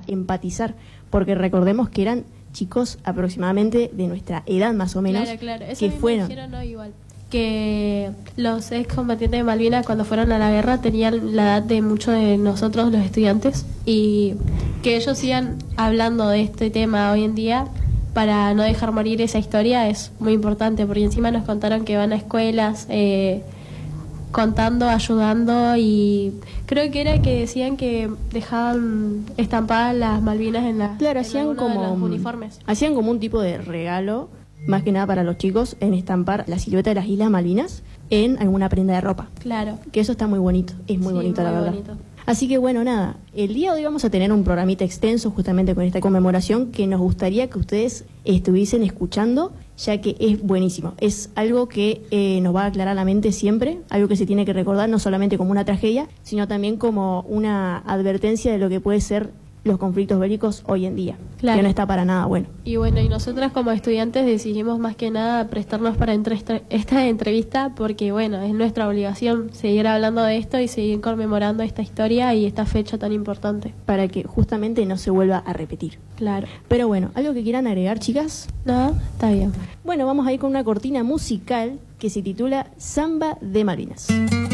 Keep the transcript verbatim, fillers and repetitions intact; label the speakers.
Speaker 1: empatizar, porque recordemos que eran chicos aproximadamente de nuestra edad más o menos,
Speaker 2: claro, claro. Eso
Speaker 1: que
Speaker 2: mismo
Speaker 1: fueron.
Speaker 2: Dijeron, no, igual. Que los excombatientes de Malvinas cuando fueron a la guerra tenían la edad de muchos de nosotros los estudiantes, y que ellos sigan hablando de este tema hoy en día para no dejar morir esa historia es muy importante, porque encima nos contaron que van a escuelas eh, contando, ayudando, y creo que era que decían que dejaban estampadas las Malvinas en, la,
Speaker 1: Claro,
Speaker 2: en
Speaker 1: hacían
Speaker 2: alguno de
Speaker 1: como
Speaker 2: los uniformes.
Speaker 1: hacían como un tipo de regalo, más que nada para los chicos, en estampar la silueta de las Islas Malvinas en alguna prenda de ropa.
Speaker 2: Claro.
Speaker 1: Que eso está muy bonito, es muy
Speaker 2: Sí,
Speaker 1: bonito, la
Speaker 2: muy
Speaker 1: verdad.
Speaker 2: bonito.
Speaker 1: Así que bueno, nada, el día de hoy vamos a tener un programita extenso justamente con esta conmemoración que nos gustaría que ustedes estuviesen escuchando, ya que es buenísimo. Es algo que eh, nos va a aclarar la mente siempre, algo que se tiene que recordar no solamente como una tragedia, sino también como una advertencia de lo que puede ser los conflictos bélicos hoy en día,
Speaker 2: Claro.
Speaker 1: que no está para nada bueno.
Speaker 2: Y bueno, y nosotras como estudiantes decidimos más que nada prestarnos para entre esta, esta entrevista, porque bueno, es nuestra obligación seguir hablando de esto y seguir conmemorando esta historia y esta fecha tan importante.
Speaker 1: Para que justamente no se vuelva a repetir.
Speaker 2: Claro.
Speaker 1: Pero bueno, ¿algo que quieran agregar, chicas?
Speaker 2: No, está bien.
Speaker 1: Bueno, vamos a ir con una cortina musical que se titula Samba de Malvinas.